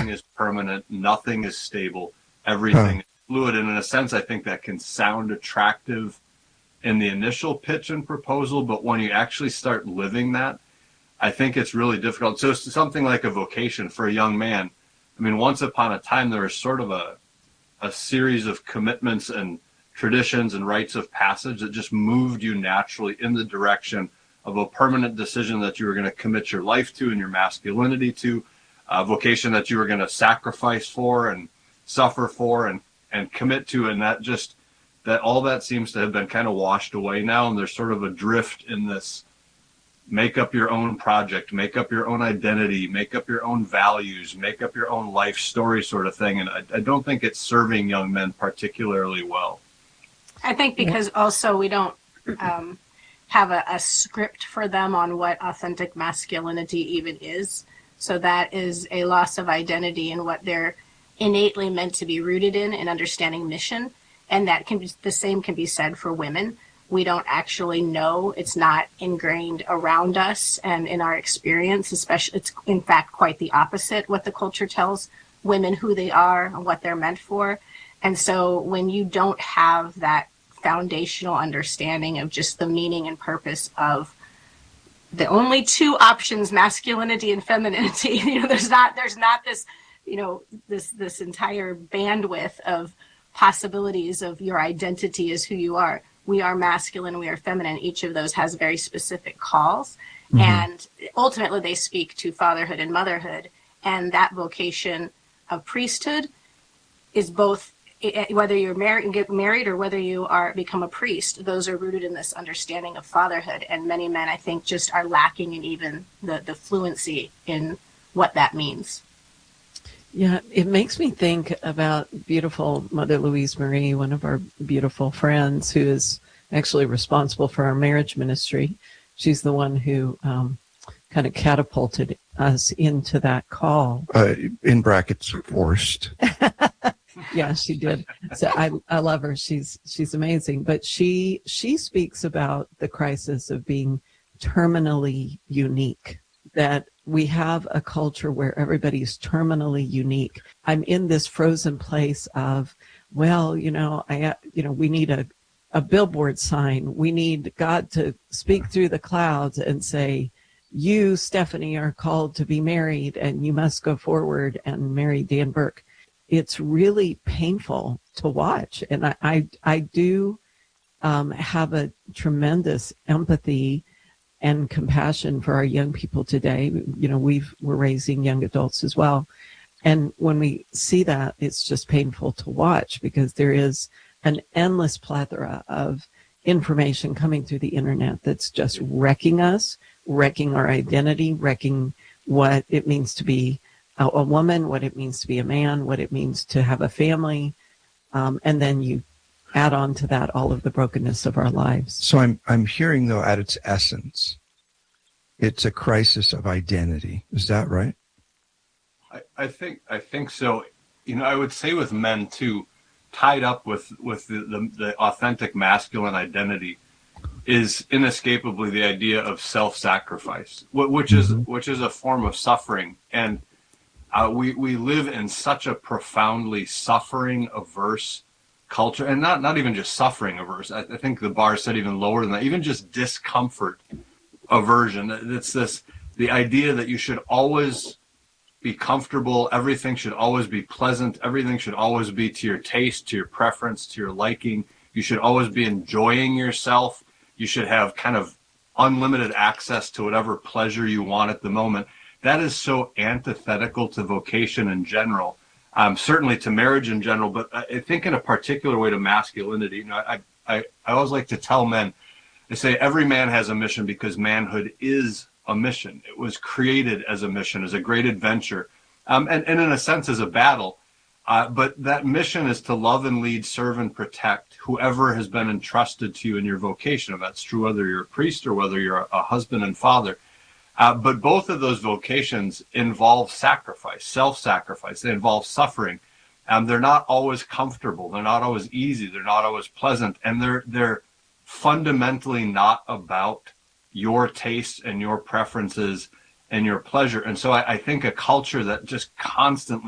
nothing is permanent, nothing is stable, everything is fluid. And in a sense, I think that can sound attractive in the initial pitch and proposal, but when you actually start living that, I think it's really difficult. So it's something like a vocation for a young man. I mean, once upon a time, there was sort of a series of commitments and traditions and rites of passage that just moved you naturally in the direction of a permanent decision that you were going to commit your life to and your masculinity to, a vocation that you were going to sacrifice for and suffer for and commit to. And that all that seems to have been kind of washed away now. And there's sort of a drift in this make up your own project, make up your own identity, make up your own values, make up your own life story sort of thing. And I don't think it's serving young men particularly well. I think because also we don't have a script for them on what authentic masculinity even is. So that is a loss of identity in what they're innately meant to be rooted in understanding mission. And that can be the same can be said for women. We don't actually know. It's not ingrained around us and in our experience, especially it's in fact quite the opposite what the culture tells women who they are and what they're meant for. And so when you don't have that foundational understanding of just the meaning and purpose of the only two options, masculinity and femininity, there's not this, this entire bandwidth of possibilities of your identity as who you are. We are masculine, we are feminine. Each of those has very specific calls. Mm-hmm. And ultimately they speak to fatherhood and motherhood. And that vocation of priesthood is both, whether you're married, get married, or whether you become a priest, those are rooted in this understanding of fatherhood. And many men, I think, just are lacking in even the fluency in what that means. Yeah, it makes me think about beautiful Mother Louise Marie, one of our beautiful friends who is actually responsible for our marriage ministry. She's the one who kind of catapulted us into that call. In brackets, forced. Yeah, she did. So I love her. She's amazing. But she speaks about the crisis of being terminally unique, that we have a culture where everybody's terminally unique. I'm in this frozen place of, well, we need a billboard sign. We need God to speak through the clouds and say, you, Stephanie, are called to be married and you must go forward and marry Dan Burke. It's really painful to watch. And I do have a tremendous empathy and compassion for our young people today. We're raising young adults as well. And when we see that, it's just painful to watch because there is an endless plethora of information coming through the internet that's just wrecking us, wrecking our identity, wrecking what it means to be a woman, what it means to be a man, what it means to have a family. And then you add on to that all of the brokenness of our lives. So I'm hearing, though, at its essence, it's a crisis of identity. Is that right? I think so. I would say with men too, tied up with the authentic masculine identity is inescapably the idea of self-sacrifice, which is a form of suffering. And we live in such a profoundly suffering averse culture, and not even just suffering averse. I think the bar is set even lower than that. Even just discomfort aversion. It's the idea that you should always be comfortable. Everything should always be pleasant. Everything should always be to your taste, to your preference, to your liking. You should always be enjoying yourself. You should have kind of unlimited access to whatever pleasure you want at the moment. That is so antithetical to vocation in general. Certainly to marriage in general, but I think in a particular way to masculinity. I always like to tell men, I say every man has a mission because manhood is a mission. It was created as a mission, as a great adventure, and in a sense as a battle. But that mission is to love and lead, serve and protect whoever has been entrusted to you in your vocation. If that's true, whether you're a priest or whether you're a husband and father. But both of those vocations involve sacrifice, self-sacrifice. They involve suffering. They're not always comfortable. They're not always easy. They're not always pleasant. And they're fundamentally not about your tastes and your preferences and your pleasure. And so I think a culture that just constantly